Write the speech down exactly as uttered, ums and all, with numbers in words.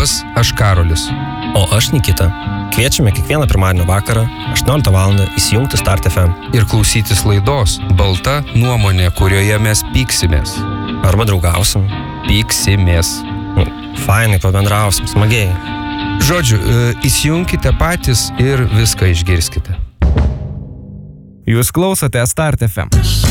Labas, aš Karolis. O aš Nikita. Kviečiame kiekvieną pirmadienio vakarą aštuonioliktą valandą įsijungti Start F M. Ir klausytis laidos Balta nuomonė, kurioje mes pyksimės. Arba draugausim. Pyksimės. Nu, fainai pabendrausim, smagiai. Žodžiu, įsijunkite patys ir viską išgirskite. Jūs klausote Start F M.